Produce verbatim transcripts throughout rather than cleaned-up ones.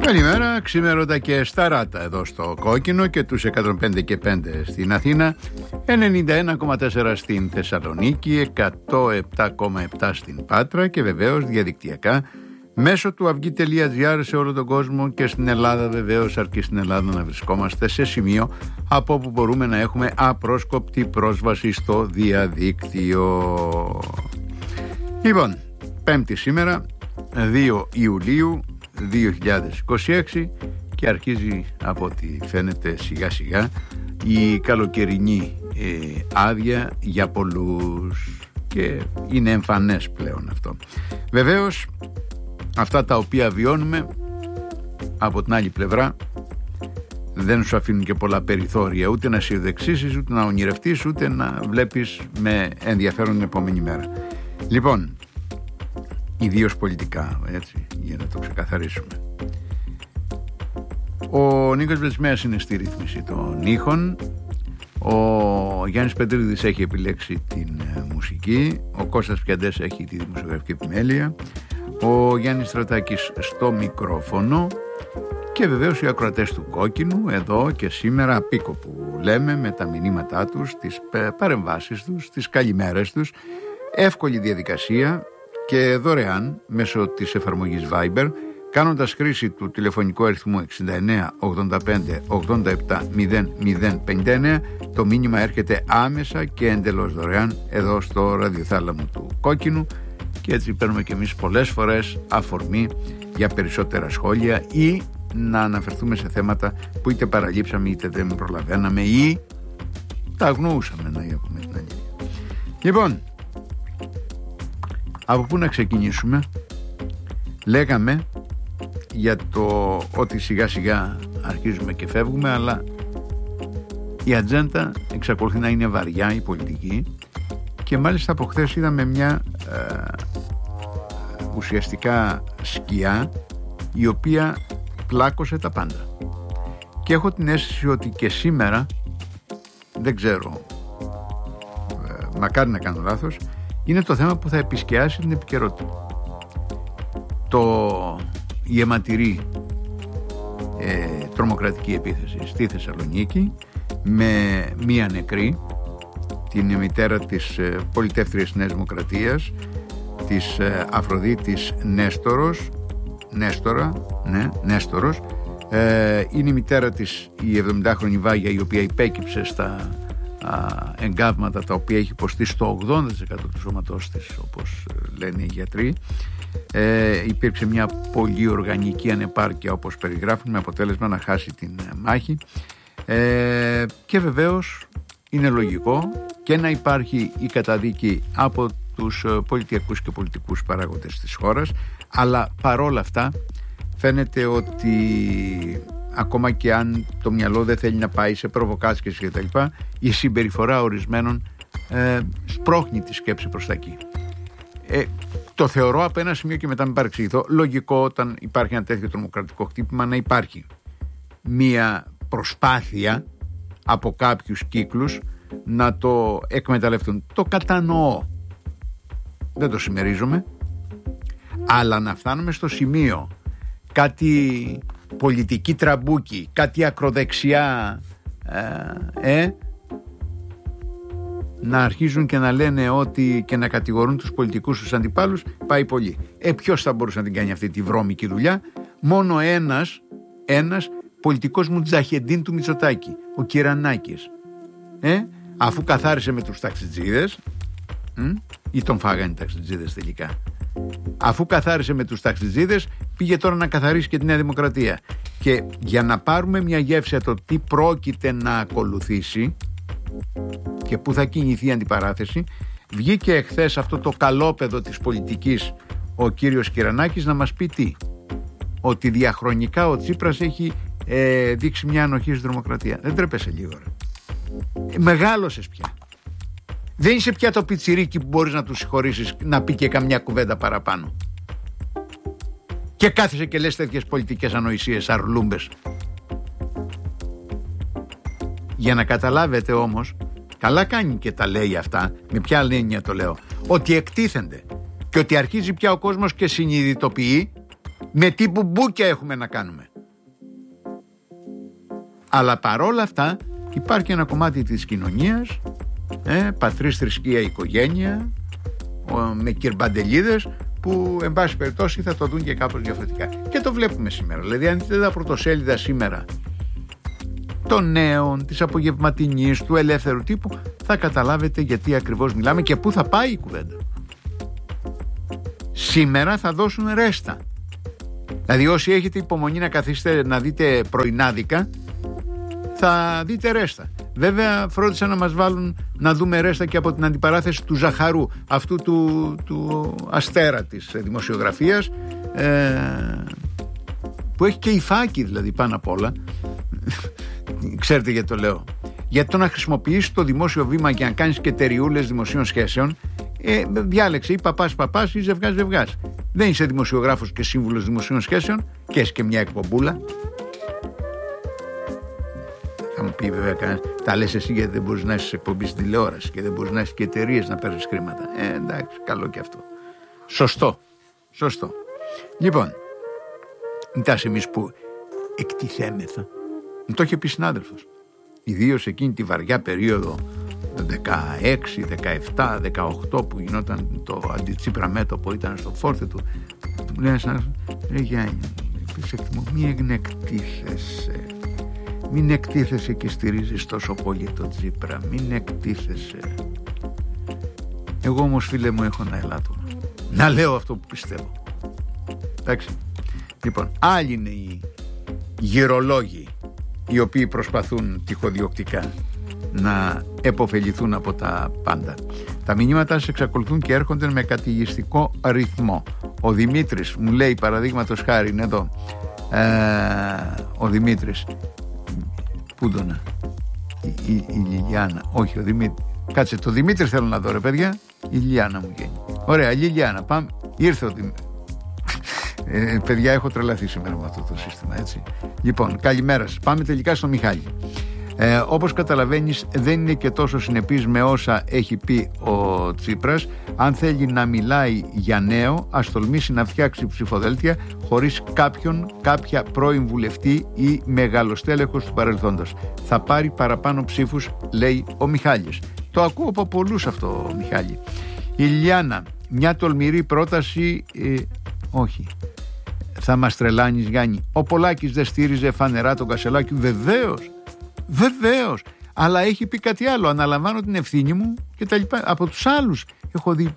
Καλημέρα, ξημέρωτα και σταράτα εδώ στο Κόκκινο και τους εκατόν πέντε και πέντε στην Αθήνα, ενενήντα ένα κόμμα τέσσερα στην Θεσσαλονίκη, εκατόν επτά κόμμα επτά στην Πάτρα και βεβαίως διαδικτυακά μέσω του αυγή τελεία τζι άρ σε όλο τον κόσμο και στην Ελλάδα, βεβαίως αρκεί στην Ελλάδα να βρισκόμαστε σε σημείο από όπου μπορούμε να έχουμε απρόσκοπτη πρόσβαση στο διαδίκτυο. Λοιπόν, Πέμπτη σήμερα, δύο Ιουλίου δύο χιλιάδες είκοσι έξι, και αρχίζει από ό,τι φαίνεται σιγά σιγά η καλοκαιρινή ε, άδεια για πολλούς και είναι εμφανές πλέον αυτό. Βεβαίως αυτά τα οποία βιώνουμε από την άλλη πλευρά δεν σου αφήνουν και πολλά περιθώρια ούτε να αισιοδεξήσεις, ούτε να ονειρευτείς, ούτε να βλέπεις με ενδιαφέρον την επόμενη μέρα. Λοιπόν, ιδίως πολιτικά, έτσι, για να το ξεκαθαρίσουμε. Ο Νίκος Βετσμέας είναι στη ρύθμιση των ήχων. Ο Γιάννης Πετρίδης έχει επιλέξει την ε, μουσική. Ο Κώστας Πιαντές έχει τη δημοσιογραφική επιμέλεια. Ο Γιάννης Στρατάκης στο μικρόφωνο. Και βεβαίως οι ακροατές του Κόκκινου εδώ και σήμερα, πίκο που λέμε, με τα μηνύματά τους, τις παρεμβάσεις τους, τις καλημέρες τους. Εύκολη διαδικασία και δωρεάν μέσω της εφαρμογής Viber, κάνοντας χρήση του τηλεφωνικού αριθμού εξήντα εννέα ογδόντα πέντε ογδόντα επτά μηδέν μηδέν πενήντα εννέα. Το μήνυμα έρχεται άμεσα και εντελώς δωρεάν εδώ στο ραδιοθάλαμο του Κόκκινου και έτσι παίρνουμε και εμείς πολλές φορές αφορμή για περισσότερα σχόλια ή να αναφερθούμε σε θέματα που είτε παραλείψαμε είτε δεν προλαβαίναμε ή τα αγνοούσαμε, να πούμε την αλήθεια. Λοιπόν, από πού να ξεκινήσουμε? Λέγαμε για το ότι σιγά σιγά αρχίζουμε και φεύγουμε, αλλά η ατζέντα εξακολουθεί να είναι βαριά, η πολιτική, και μάλιστα από χθες είδαμε μια ε, ουσιαστικά σκιά η οποία πλάκωσε τα πάντα, και έχω την αίσθηση ότι και σήμερα, δεν ξέρω, ε, μακάρι να κάνω λάθος, είναι το θέμα που θα επισκιάσει την επικαιρότητα. Το η αιματηρή ε, τρομοκρατική επίθεση στη Θεσσαλονίκη με μία νεκρή, την μητέρα της ε, πολιτεύτριας Νέας Δημοκρατίας, της ε, Αφροδίτης Νέστορος, Νέστορα, ναι, Νέστορος, ε, είναι η μητέρα της η εβδομηντάχρονη Βάγια, η οποία υπέκυψε στα α, εγκάβματα τα οποία έχει υποστεί στο ογδόντα τοις εκατό του σώματός της, όπως λένε οι γιατροί. Ε, υπήρξε μια πολύ οργανική ανεπάρκεια, όπως περιγράφουν, με αποτέλεσμα να χάσει την μάχη, ε, και βεβαίως είναι λογικό και να υπάρχει η καταδίκη από τους πολιτιακούς και πολιτικούς παράγοντες της χώρας, αλλά παρόλα αυτά φαίνεται ότι ακόμα και αν το μυαλό δεν θέλει να πάει σε προβοκάτσιες και τα λοιπά, η συμπεριφορά ορισμένων ε, σπρώχνει τη σκέψη προς τα εκεί. Ε, το θεωρώ από ένα σημείο, και μετά μην παρεξηγηθώ, λογικό όταν υπάρχει ένα τέτοιο τρομοκρατικό χτύπημα να υπάρχει μία προσπάθεια από κάποιους κύκλους να το εκμεταλλευτούν. Το κατανοώ, δεν το συμμερίζομαι, αλλά να φτάνουμε στο σημείο κάτι πολιτική τραμπούκι, κάτι ακροδεξιά ε, ε να αρχίζουν και να λένε ότι και να κατηγορούν τους πολιτικούς τους αντιπάλους, πάει πολύ. Ε, ποιος θα μπορούσε να την κάνει αυτή τη βρώμικη δουλειά? Μόνο ένας, ένας πολιτικός μουτζαχεντίν του Μητσοτάκη, ο Κυρανάκης. Ε, αφού καθάρισε με τους ταξιτζίδες, μ, ή τον φάγανε οι ταξιτζίδες τελικά. Αφού καθάρισε με τους ταξιτζίδες, πήγε τώρα να καθαρίσει και τη Νέα Δημοκρατία. Και για να πάρουμε μια γεύση από το τι πρόκειται να ακολουθήσει και πού θα κινηθεί η αντιπαράθεση, βγήκε εχθές αυτό το καλόπεδο της πολιτικής ο κύριος Κυρανάκης να μας πει τι? Ότι διαχρονικά ο Τσίπρας έχει ε, δείξει μια ανοχή στη δημοκρατία. Δεν τρέπεσαι λίγο, ρε? Ε, μεγάλωσες πια. Δεν είσαι πια το πιτσιρίκι που μπορείς να του συγχωρήσεις να πει και καμιά κουβέντα παραπάνω. Και κάθεσαι και λες τέτοιες πολιτικές ανοησίες, αρλούμπες. Για να καταλάβετε όμως, καλά κάνει και τα λέει αυτά, με ποια έννοια το λέω, ότι εκτίθενται και ότι αρχίζει πια ο κόσμος και συνειδητοποιεί με τι μπουμπούκια έχουμε να κάνουμε. Αλλά παρόλα αυτά υπάρχει ένα κομμάτι της κοινωνίας, ε, πατρίς, θρησκεία, οικογένεια, ο, με κυρμπαντελίδες, που εν πάση περιπτώσει θα το δουν και κάπως διαφορετικά. Και το βλέπουμε σήμερα. Δηλαδή, αν δείτε τα πρωτοσέλιδα σήμερα των νέων, της απογευματινής, του ελεύθερου τύπου, θα καταλάβετε γιατί ακριβώς μιλάμε και πού θα πάει η κουβέντα. Σήμερα θα δώσουν ρέστα. Δηλαδή, όσοι έχετε υπομονή να καθίσετε να δείτε πρωινάδικα, θα δείτε ρέστα. Βέβαια, φρόντισαν να μας βάλουν να δούμε ρέστα και από την αντιπαράθεση του Ζαχαρού, αυτού του, του αστέρα της δημοσιογραφίας, ε, που έχει και υφάκι δηλαδή πάνω απ' όλα. Ξέρετε γιατί το λέω? Γιατί το να χρησιμοποιήσεις το δημόσιο βήμα και να κάνεις και εταιριούλες δημοσίων σχέσεων, ε, διάλεξε ή παπάς παπάς ή ζευγάς ζευγάς. Δεν είσαι δημοσιογράφος και σύμβουλος δημοσίων σχέσεων και έχεις και μια εκπομπούλα. Θα μου πει βέβαια κανένας, τα λες εσύ γιατί δεν μπορείς να έχεις εκπομπή στην τηλεόραση και δεν μπορείς να έχεις και εταιρείες να παίρνεις χρήματα. Ε, εντάξει, καλό και αυτό. Σωστό. Σωστό. Λοιπόν, κοιτάς εμείς που εκτιθέμεθα. Μου το είχε πει συνάδελφος. Ιδίως εκείνη τη βαριά περίοδο δεκαέξι, δεκαεπτά, δεκαοκτώ που γινόταν το αντιτσίπρα μέτωπο, ήταν στο φόρτε του. Μου λέει ένας, ρε Γιάννη, μην εκτίθεσαι. Μην εκτίθεσαι και στηρίζεις τόσο πολύ το Τσίπρα. Μην εκτίθεσαι. Εγώ όμως, φίλε μου, έχω ένα ελάττωμα να λέω αυτό που πιστεύω. Εντάξει. Λοιπόν, άλλοι είναι οι γυρολόγοι οι οποίοι προσπαθούν τυχοδιοκτικά να επωφεληθούν από τα πάντα. Τα μηνύματα σας εξακολουθούν και έρχονται με κατηγιστικό ρυθμό. Ο Δημήτρης μου λέει, παραδείγματος χάρη, είναι εδώ, ε, ο Δημήτρης, πού τον, η, η, η Λιλιάνα, όχι ο Δημήτρης, κάτσε, το Δημήτρη θέλω να δω ρε παιδιά, η Λιλιάνα μου γίνει. Ωραία, Λιλιάνα, πάμε, ήρθε ο Δημήτρης. Ε, παιδιά, έχω τρελαθεί σήμερα με αυτό το σύστημα, έτσι. Λοιπόν, καλημέρα σας. Πάμε τελικά στο Μιχάλη. Ε, όπως καταλαβαίνεις, δεν είναι και τόσο συνεπής με όσα έχει πει ο Τσίπρας. Αν θέλει να μιλάει για νέο, ας τολμήσει να φτιάξει ψηφοδέλτια χωρίς κάποιον, κάποια πρώην βουλευτή ή μεγαλοστέλεχος του παρελθόντος. Θα πάρει παραπάνω ψήφους, λέει ο Μιχάλης. Το ακούω από πολλούς αυτό, Μιχάλη. Η Λιάννα, μια τολμηρή πρόταση, ε, όχι. Θα μας τρελάνεις, Γιάννη. Ο Πολάκης δεν στήριζε φανερά τον Κασελάκη? Βεβαίως. Βεβαίως. Αλλά έχει πει κάτι άλλο. Αναλαμβάνω την ευθύνη μου και τα λοιπά. Από τους άλλους έχω δει.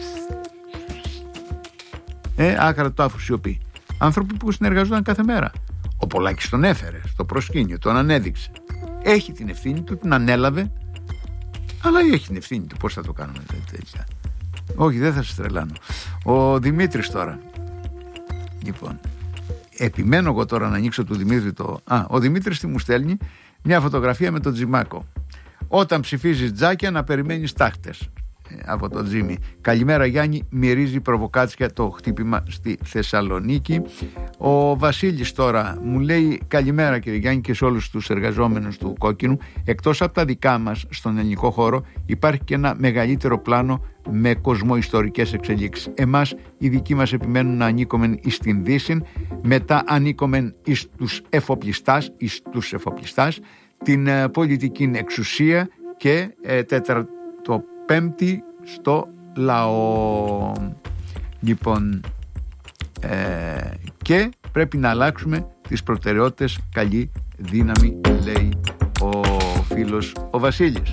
Ε, άκρα το άφου σιωπή. Άνθρωποι που συνεργαζόταν κάθε μέρα. Ο Πολάκης τον έφερε στο προσκήνιο, τον ανέδειξε. Έχει την ευθύνη του, την ανέλαβε. Αλλά έχει την ευθύνη του. Πώς θα το κάνουμε τέτοια? Όχι, δεν θα σας τρελάνω. Ο Δημήτρης τώρα. Λοιπόν, επιμένω εγώ τώρα να ανοίξω του Δημήτρη το... Α, ο Δημήτρης τι μου στέλνει? Μια φωτογραφία με τον Τζιμάκο. Όταν ψηφίζεις τζάκια να περιμένεις τάχτες. Ε, από τον Τζίμι. Καλημέρα Γιάννη, μυρίζει προβοκάτσια το χτύπημα στη Θεσσαλονίκη. Ο Βασίλης τώρα μου λέει καλημέρα κύριε Γιάννη και σε όλους τους εργαζόμενους του Κόκκινου. Εκτός από τα δικά μας στον ελληνικό χώρο υπάρχει και ένα μεγαλύτερο πλάνο με κοσμοϊστορικές εξελίξεις. Εμάς οι δικοί μας επιμένουν να ανήκομεν εις την Δύση, μετά ανήκομεν εις τους εφοπλιστάς, εις τους εφοπλιστάς, την ε, πολιτική εξουσία και ε, τέταρτο-πέμπτη στο λαό. Λοιπόν, ε, και πρέπει να αλλάξουμε τις προτεραιότητες. Καλή δύναμη, λέει ο φίλος ο Βασίλης.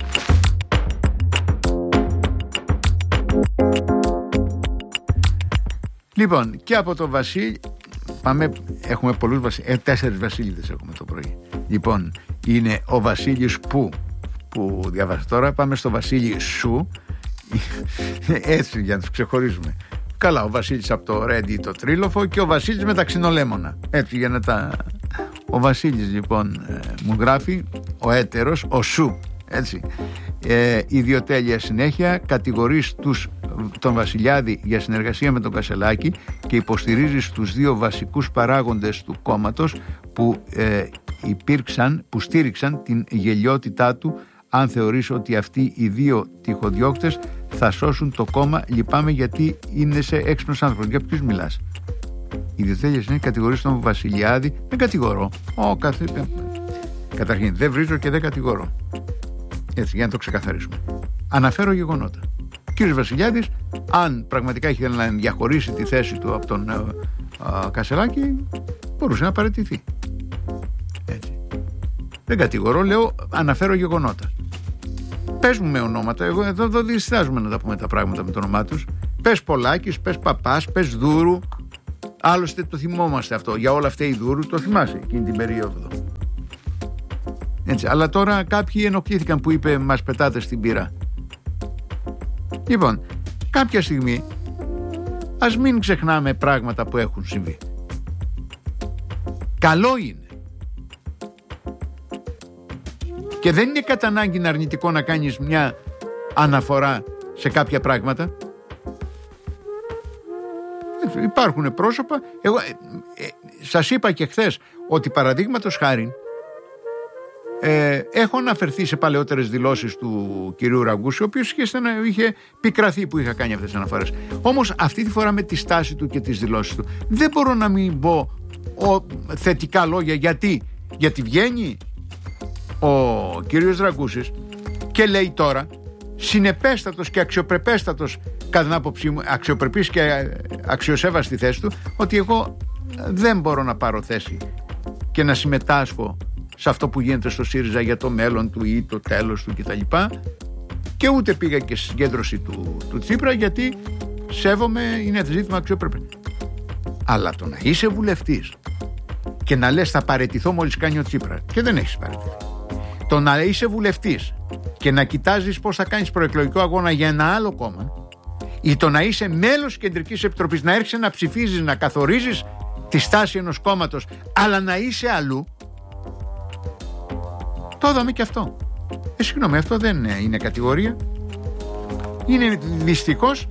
Λοιπόν, και από το Βασίλη πάμε, έχουμε πολλούς Βασίλη, ε, τέσσερις Βασίλειδες έχουμε το πρωί. Λοιπόν, είναι ο Βασίλης που που διαβάζω τώρα. Πάμε στο Βασίλη Σου, έτσι για να τους ξεχωρίζουμε. Καλά, ο Βασίλης από το Ρέντι το Τρίλοφο και ο Βασίλης με τα ξινολέμωνα, έτσι για να τα... Ο Βασίλης λοιπόν ε, μου γράφει, ο έτερος, ο Σου, έτσι, ε, ιδιοτέλεια συνέχεια, κατηγορείς τους, τον Βασιλιάδη για συνεργασία με τον Κασελάκη και υποστηρίζεις τους δύο βασικούς παράγοντες του κόμματος που ε, υπήρξαν, που στήριξαν την γελιότητά του. Αν θεωρείς ότι αυτοί οι δύο τυχοδιώκτες θα σώσουν το κόμμα, λυπάμαι γιατί είναι σε έξυπνος άνθρωπος. Για ποιους μιλάς? Η ιδιοτέλεια είναι κατηγορείς τον Βασιλιάδη? Δεν κατηγορώ. Ο, καθ... Καταρχήν, δεν βρίζω και δεν κατηγορώ. Έτσι, για να το ξεκαθαρίσουμε. Αναφέρω γεγονότα. Ο κύριος Βασιλιάδης, αν πραγματικά ήθελε να διαχωρίσει τη θέση του από τον α, α, Κασελάκη, μπορούσε να παραιτηθεί. Έτσι. Δεν κατηγορώ, λέω, αναφέρω γεγονότα. Πες μου με ονόματα. Εγώ εδώ, εδώ διστάζουμε να τα πούμε τα πράγματα με το όνομά τους. Πες Πολάκης, πες Παπάς, πες Δούρου. Άλλωστε το θυμόμαστε αυτό. Για όλα αυτά η Δούρου το θυμάσαι εκείνη την περίοδο. Έτσι. Αλλά τώρα κάποιοι ενοχλήθηκαν που είπε μας πετάτε στην πύρα. Λοιπόν, κάποια στιγμή ας μην ξεχνάμε πράγματα που έχουν συμβεί. Καλό είναι. Και δεν είναι κατά ανάγκη αρνητικό να κάνεις μια αναφορά σε κάποια πράγματα. Υπάρχουν πρόσωπα. Εγώ ε, ε, σας είπα και χθες ότι παραδείγματος χάριν ε, έχω αναφερθεί σε παλαιότερες δηλώσεις του κυρίου Ραγκούση, ο οποίος είχε, είχε πικραθεί που είχα κάνει αυτές τις αναφορές. Όμως αυτή τη φορά με τη στάση του και τις δηλώσεις του δεν μπορώ να μην πω ο, θετικά λόγια. Γιατί, γιατί βγαίνει ο κύριος Ραγκούσης και λέει τώρα, συνεπέστατος και αξιοπρεπέστατος, κατά την άποψή μου, αξιοπρεπής και αξιοσέβαστη θέση του, ότι εγώ δεν μπορώ να πάρω θέση και να συμμετάσχω σε αυτό που γίνεται στο ΣΥΡΙΖΑ για το μέλλον του ή το τέλος του κτλ. Και ούτε πήγα και στη συγκέντρωση του, του Τσίπρα, γιατί σέβομαι, είναι ζήτημα αξιοπρεπές. Αλλά το να είσαι βουλευτής και να λες θα παραιτηθώ μόλις κάνει ο Τσίπρα, και δεν έχεις παραιτηθεί. Το να είσαι βουλευτής και να κοιτάζεις πώς θα κάνεις προεκλογικό αγώνα για ένα άλλο κόμμα, ή το να είσαι μέλος Κεντρικής Επιτροπής, να έρχεσαι να ψηφίζεις, να καθορίζεις τη στάση ενός κόμματος, αλλά να είσαι αλλού, το είδαμε και αυτό. Ε, συγγνώμη, αυτό δεν είναι κατηγορία. Είναι δυστυχώς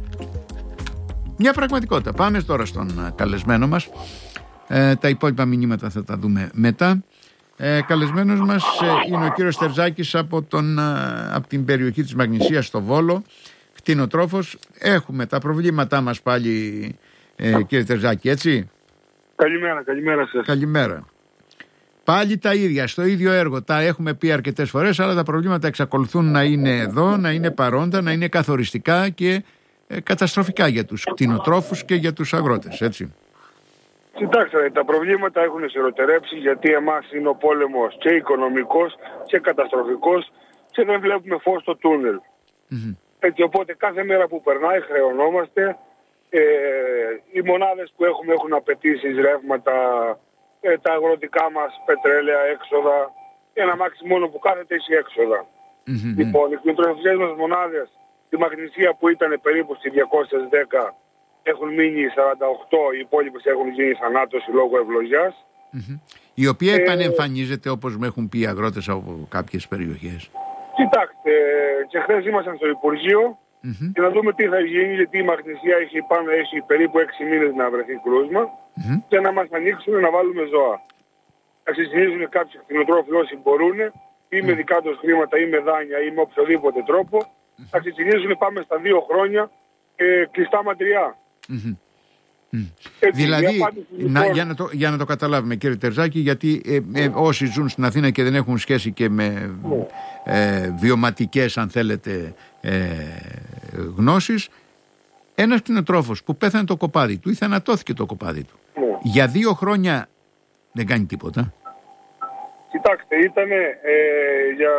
μια πραγματικότητα. Πάμε τώρα στον καλεσμένο μας. Ε, τα υπόλοιπα μηνύματα θα τα δούμε μετά. Ε, καλεσμένος μας ε, είναι ο κύριος Τερζάκης από, τον, ε, από την περιοχή της Μαγνησίας στο Βόλο, κτηνοτρόφος. Έχουμε τα προβλήματά μας πάλι, ε, κύριε Τερζάκη, έτσι. Καλημέρα, καλημέρα σας. Καλημέρα. Πάλι τα ίδια, στο ίδιο έργο. Τα έχουμε πει αρκετές φορές, αλλά τα προβλήματα εξακολουθούν να είναι εδώ, να είναι παρόντα, να είναι καθοριστικά και ε, καταστροφικά για τους κτηνοτρόφους και για τους αγρότες, έτσι. Κοιτάξτε, τα προβλήματα έχουν σιρωτερέψει, γιατί εμάς είναι ο πόλεμος και οικονομικός και καταστροφικός και δεν βλέπουμε φως στο τούνελ. Mm-hmm. Έτσι, οπότε κάθε μέρα που περνάει χρεωνόμαστε. Ε, οι μονάδες που έχουμε έχουν απαιτήσεις, ρεύματα, ε, τα αγροτικά μας πετρέλαια, έξοδα. Ένα μάξι μόνο που κάθεται έχει έξοδα. Mm-hmm. Λοιπόν, οι κτηνοτροφικές μας μονάδες, η Μαγνησία που ήταν περίπου στις διακόσιες δέκα, έχουν μείνει σαράντα οκτώ, οι υπόλοιπες έχουν γίνει θανάτωση λόγω ευλογιάς. Mm-hmm. Η οποία επανεμφανίζεται, ε, όπως μου έχουν πει οι αγρότες από κάποιες περιοχές. Κοιτάξτε, και χθες ήμασταν στο Υπουργείο mm-hmm. και να δούμε τι θα γίνει, γιατί η Μαγνησία έχει, πάνω, έχει περίπου έξι μήνες να βρεθεί κρούσμα mm-hmm. και να μας ανοίξουν να βάλουμε ζώα. Να συστηνίζουν κάποιοι κτηνοτρόφοι όσοι μπορούν, ή με δικά τους χρήματα ή με δάνεια ή με οποιοδήποτε τρόπο, mm-hmm. να συστηνίζουν πάμε στα δύο χρόνια ε, κλειστά ματριά. Mm-hmm. Mm. Έτσι, δηλαδή, να, για, να το, για να το καταλάβουμε, κύριε Τερζάκη, γιατί ε, ε, όσοι ζουν στην Αθήνα και δεν έχουν σχέση και με mm. ε, βιωματικές, αν θέλετε, ε, γνώσεις, ένας κτηνοτρόφος που πέθανε το κοπάδι του ή θανατώθηκε το κοπάδι του, mm. για δύο χρόνια δεν κάνει τίποτα. Κοιτάξτε, ήταν ε, για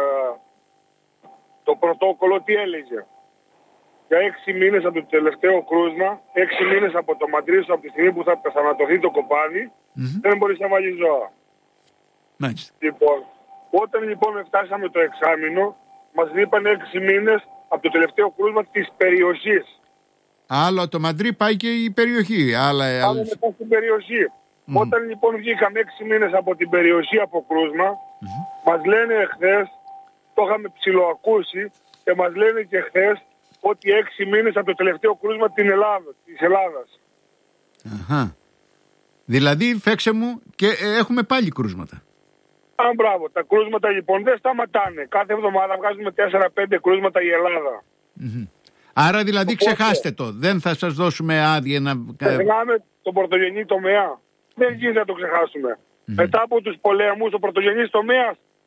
το πρωτόκολλο τι έλεγε. Για έξι μήνες από το τελευταίο κρούσμα, έξι μήνες από το μαντρίσο, από τη στιγμή που θα θανατωθεί το κοπάδι, mm-hmm. δεν μπορείς να βάλεις ζώα. Nice. Λοιπόν, όταν λοιπόν φτάσαμε το εξάμηνο, μας λείπαν έξι μήνες από το τελευταίο κρούσμα της περιοχής. Άλλο το μαντρί πάει και η περιοχή. Άλλα, Άλλο μετά στην περιοχή. Mm-hmm. Όταν λοιπόν βγήκαμε έξι μήνες από την περιοχή από κρούσμα, mm-hmm. μας λένε εχθές, το είχαμε ψιλοακούσει και μας λένε και εχθές, ότι έξι μήνες από το τελευταίο κρούσμα την Ελλάδα, της Ελλάδας. Αχα. Δηλαδή, φέξε μου, και ε, έχουμε πάλι κρούσματα. Α, μπράβο. Τα κρούσματα λοιπόν δεν σταματάνε. Κάθε εβδομάδα βγάζουμε τέσσερα πέντε κρούσματα η Ελλάδα. Mm-hmm. Άρα δηλαδή οπότε, ξεχάστε το. Δεν θα σας δώσουμε άδεια να... Ξεχνάμε τον πρωτογενή τομέα. Δεν γίνεται να το ξεχάσουμε. Mm-hmm. Μετά από τους πολέμους, ο πρωτογενής τομέας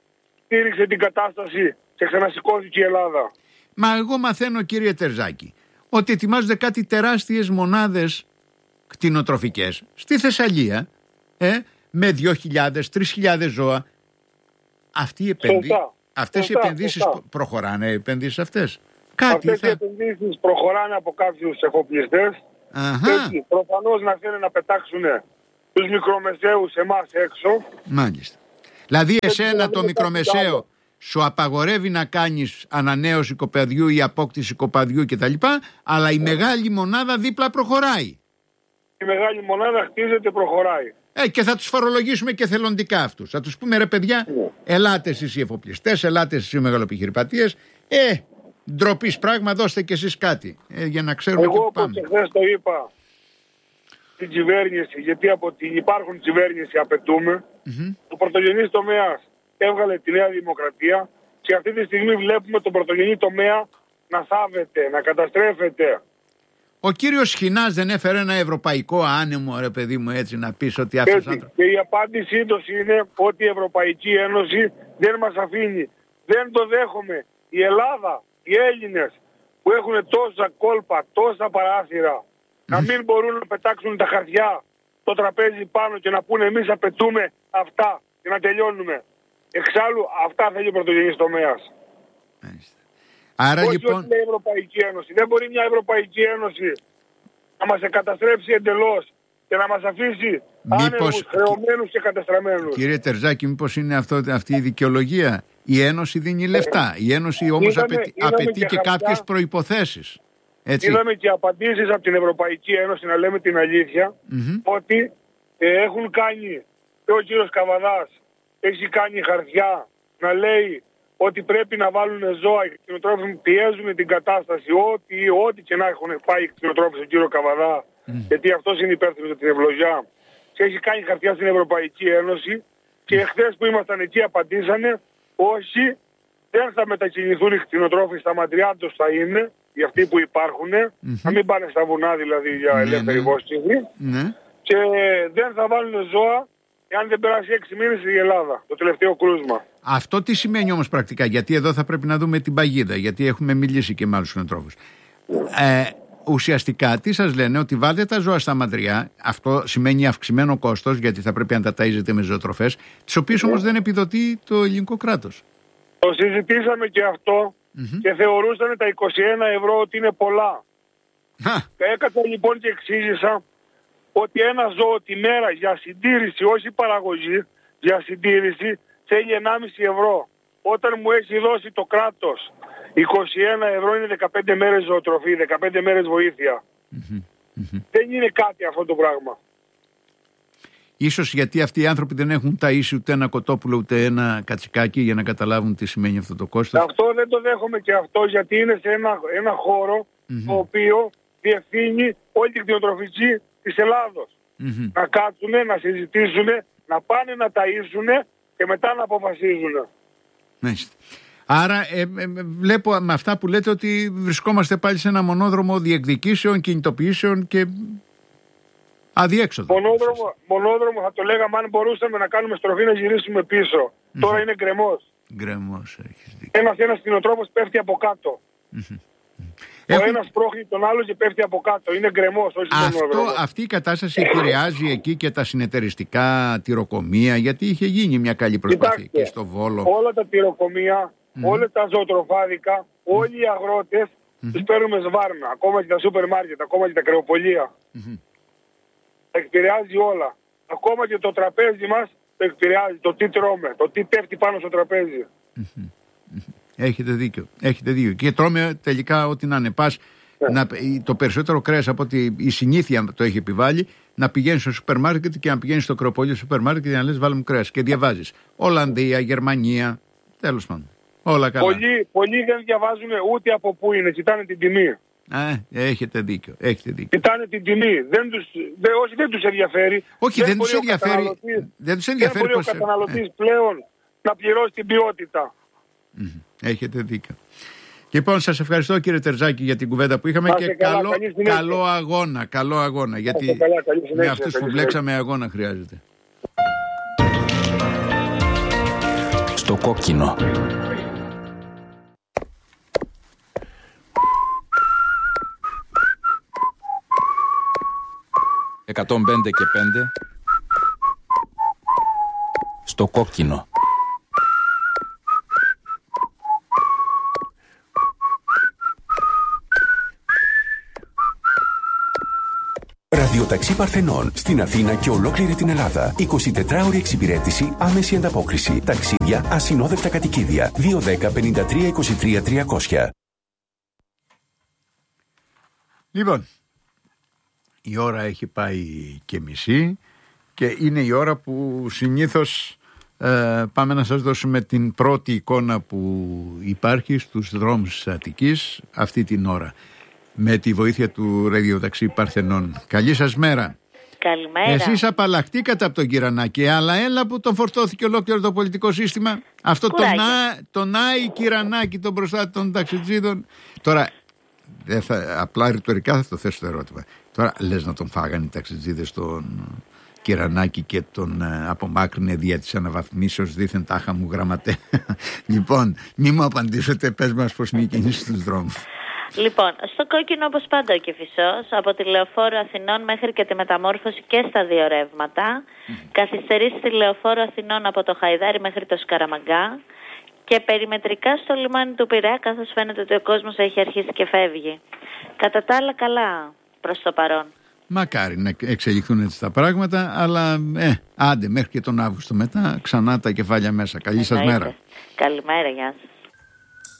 στήριξε την κατάσταση και ξανασηκώθηκε η Ελλάδα. Μα εγώ μαθαίνω, κύριε Τερζάκη, ότι ετοιμάζονται κάτι τεράστιες μονάδες κτηνοτροφικές στη Θεσσαλία, ε, με δύο χιλιάδες, τρεις χιλιάδες ζώα. Αυτή η επενδύ... Αυτές σωστά, οι επενδύσεις σωστά. προχωράνε, οι επενδύσεις αυτές. Κάτι αυτές θα... οι επενδύσεις προχωράνε από κάποιους εφοπλιστές. Έτσι, προφανώς να θέλουν να πετάξουν τους μικρομεσαίους εμάς έξω. Μάλιστα. Δηλαδή εσένα έτσι, το μικρομεσαίο σου απαγορεύει να κάνεις ανανέωση κοπαδιού ή απόκτηση κοπαδιού κτλ. Αλλά η μεγάλη μονάδα δίπλα προχωράει. Η μεγάλη μονάδα χτίζεται, προχωράει. Ε, και θα τους φορολογήσουμε και θελοντικά αυτούς. Θα τους πούμε, ρε παιδιά, yeah. ελάτε εσείς οι εφοπλιστές, ελάτε εσείς οι μεγαλοεπιχειρηματίες. Ε, ντροπής πράγμα, δώστε κι εσείς κάτι. Ε, για να ξέρουμε εγώ πού πάμε. Εγώ χθες το είπα στην κυβέρνηση, γιατί από την υπάρχον κυβέρνηση απαιτούμε. Mm-hmm. Το πρωτογενής τομέας έβγαλε τη Νέα Δημοκρατία και αυτή τη στιγμή βλέπουμε τον πρωτογενή τομέα να θάβεται, να καταστρέφεται. Ο κύριος Σχοινάς δεν έφερε ένα ευρωπαϊκό άνεμο, ρε παιδί μου, έτσι να πεις ότι αυτός έτσι, άνθρωπος... Και η απάντησή του είναι ότι η Ευρωπαϊκή Ένωση δεν μας αφήνει. Δεν το δέχομαι. Η Ελλάδα, οι Έλληνες που έχουν τόσα κόλπα, τόσα παράθυρα, να μην μπορούν να πετάξουν τα χαρτιά το τραπέζι πάνω και να πούνε εμείς απαιτούμε αυτά και να τελειώνουμε. Εξάλλου αυτά θέλει ο πρωτογενής τομέας. Άρα όχι λοιπόν... ότι λέει η Ευρωπαϊκή Ένωση. Δεν μπορεί μια Ευρωπαϊκή Ένωση να μας εγκαταστρέψει εντελώς και να μας αφήσει μήπως... άνεργους, χρεωμένους και καταστραμμένους. Κύριε Τερζάκη, μήπως είναι αυτό, αυτή η δικαιολογία? Η Ένωση δίνει λεφτά. Η Ένωση όμως είδαμε, απαιτεί, είδαμε απαιτεί και, και κάποιες προϋποθέσεις. Έτσι. Είδαμε και απαντήσεις από την Ευρωπαϊκή Ένωση, να λέμε την αλήθεια, mm-hmm. ότι ε, έχουν κάνει, και ο κύριος Καβαδάς έχει κάνει χαρτιά να λέει ότι πρέπει να βάλουν ζώα, οι κτηνοτρόφοι πιέζουν την κατάσταση, ό,τι, ό,τι και να έχουν πάει οι κτηνοτρόφοι στον κύριο Καβαδά, mm. γιατί αυτός είναι υπεύθυνος για την ευλογιά. Και έχει κάνει χαρτιά στην Ευρωπαϊκή Ένωση και χθες που ήμασταν εκεί απαντήσανε όχι, δεν θα μετακινηθούν οι κτηνοτρόφοι, στα Μαντριάντος θα είναι, οι αυτοί που υπάρχουν, mm-hmm. να μην πάνε στα βουνά δηλαδή για ελεύθερη βόσκηση, mm-hmm. και δεν θα βάλουν ζώα εάν δεν περάσει έξι μήνες η Ελλάδα, το τελευταίο κρούσμα. Αυτό τι σημαίνει όμως πρακτικά? Γιατί εδώ θα πρέπει να δούμε την παγίδα, γιατί έχουμε μιλήσει και με άλλους κτηνοτρόφους. Ε, ουσιαστικά τι σας λένε? Ότι βάλτε τα ζώα στα μαντριά. Αυτό σημαίνει αυξημένο κόστος, γιατί θα πρέπει να τα ταΐζετε με ζωοτροφές, τις οποίες όμως δεν επιδοτεί το ελληνικό κράτος. Το συζητήσαμε και αυτό mm-hmm. και θεωρούσαν τα είκοσι ένα ευρώ ότι είναι πολλά. Έκανα λοιπόν και εξήγησα ότι ένα ζώο τη μέρα για συντήρηση, όχι παραγωγή, για συντήρηση θέλει ενάμιση ευρώ. Όταν μου έχει δώσει το κράτος είκοσι ένα ευρώ είναι δεκαπέντε μέρες ζωοτροφή, δεκαπέντε μέρες βοήθεια. Mm-hmm. Mm-hmm. Δεν είναι κάτι αυτό το πράγμα. Ίσως γιατί αυτοί οι άνθρωποι δεν έχουν ταΐσει ούτε ένα κοτόπουλο ούτε ένα κατσικάκι για να καταλάβουν τι σημαίνει αυτό το κόστος. Αυτό δεν το δέχομαι και αυτό, γιατί είναι σε ένα, ένα χώρο mm-hmm. το οποίο διευθύνει όλη την κτηνοτροφική της Ελλάδος. Mm-hmm. Να κάτσουν, να συζητήσουν, να πάνε να ταΐσουν και μετά να αποφασίζουν. Μάλιστα. Άρα ε, ε, βλέπω με αυτά που λέτε ότι βρισκόμαστε πάλι σε ένα μονόδρομο διεκδικήσεων, κινητοποιήσεων και αδιέξοδο. Μονόδρομο, μονόδρομο θα το λέγαμε αν μπορούσαμε να κάνουμε στροφή να γυρίσουμε πίσω. Mm-hmm. Τώρα είναι γκρεμός. Γκρεμός, έχεις δίκιο. Ένας, ένας κτηνοτρόφος πέφτει από κάτω. Mm-hmm. Ο Έχουν... ένας πρόχνει τον άλλο και πέφτει από κάτω. Είναι γκρεμός, όχι Αυτό, αυτή η κατάσταση επηρεάζει εκεί και τα συνεταιριστικά τυροκομεία, γιατί είχε γίνει μια καλή προσπάθεια και στο Βόλο. Όλα τα τυροκομεία, mm. όλα τα ζωοτροφάδικα, mm. όλοι οι αγρότες mm. τους παίρνουμε σβάρνα. Ακόμα και τα σούπερ μάρκετ, ακόμα και τα κρεοπολία. Mm-hmm. Τα επηρεάζει όλα. Ακόμα και το τραπέζι μας το επηρεάζει. Το τι τρώμε, το τι πέφτει πάνω στο τραπέζι. Mm-hmm. Έχετε δίκιο. Έχετε δίκιο. Και τρώμε τελικά ό,τι να είναι. Πας, yeah. να, το περισσότερο κρέας από ότι η συνήθεια το έχει επιβάλει, να πηγαίνεις στο σούπερ μάρκετ και να πηγαίνεις στο κρεοπολείο στο σούπερ μάρκετ και να λες βάλε μου κρέας. Και διαβάζεις Ολλανδία, Γερμανία, τέλος πάντων. Όλα καλά. Πολλοί, πολλοί δεν διαβάζουν ούτε από πού είναι, κοιτάνε την τιμή. Α, έχετε δίκιο. Έχετε δίκιο. Κοιτάνε την τιμή. Δεν τους, δε, όχι, δεν τους ενδιαφέρει. Όχι, δεν, δεν τους ενδιαφέρει. Δεν τους ενδιαφέρει. Δεν μπορεί ο καταναλωτής ε. πλέον να πληρώσει την ποιότητα. Mm-hmm. Έχετε δίκιο. Λοιπόν, σας ευχαριστώ κύριε Τερζάκη για την κουβέντα που είχαμε. Άσε και καλά, καλό, καλό αγώνα. Καλό αγώνα. Γιατί καλά, με αυτούς που βλέξαμε αγώνα χρειάζεται. Στο κόκκινο. εκατόν πέντε και πέντε. Στο κόκκινο. Ραδιοταξί Παρθενών στην Αθήνα και ολόκληρη την Ελλάδα. εικοσιτετράωρη εξυπηρέτηση, άμεση ανταπόκριση. Ταξίδια, ασυνόδευτα κατοικίδια. δύο δέκα πενήντα τρία είκοσι τρία τριακόσια. Λοιπόν, η ώρα έχει πάει και μισή και είναι η ώρα που συνήθως ε, πάμε να σας δώσουμε την πρώτη εικόνα που υπάρχει στους δρόμους της Αττικής αυτή την ώρα, με τη βοήθεια του ραδιοταξί Παρθενών. Καλή σας μέρα. Καλημέρα. Εσείς απαλλαχτήκατε από τον Κυρανάκη, αλλά έλα που τον φορτώθηκε ολόκληρο το πολιτικό σύστημα. Αυτό τον, α, τον Άι Κυρανάκη, τον μπροστά των ταξιτζίδων. Τώρα, δεν θα, απλά ρητορικά θα το θέσω το ερώτημα. Τώρα λες να τον φάγανε οι ταξιτζίδες τον Κυρανάκη και τον ε, απομάκρυνε δια της αναβαθμίσεως δήθεν τάχα μου γραμματέα. Λοιπόν, μη μου απαντήσετε, πες μας πως είναι η κίνηση στους δρόμους. Λοιπόν, στο κόκκινο όπως πάντα ο Κηφισός, από τη Λεωφόρο Αθηνών μέχρι και τη μεταμόρφωση και στα δύο ρεύματα, mm. καθυστερήσει στη Λεωφόρο Αθηνών από το Χαϊδάρι μέχρι το Σκαραμαγκά και περιμετρικά στο λιμάνι του Πειραιά, καθώς φαίνεται ότι ο κόσμος έχει αρχίσει και φεύγει. Κατά τα άλλα καλά προς το παρόν. Μακάρι να εξελιχθούν έτσι τα πράγματα, αλλά ε, άντε μέχρι και τον Αύγουστο μετά ξανά τα κεφάλια μέσα. Καλή σας μέρα. Καλημέρα, γεια σας.